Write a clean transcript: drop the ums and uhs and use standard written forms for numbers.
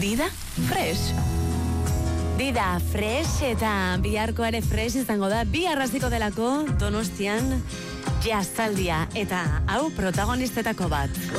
Dida Fresh. Dida Fresh eta biharko ere fresh izango da. Bihar hasiko delako Donostian jazzaldia eta hau protagonistetako bat.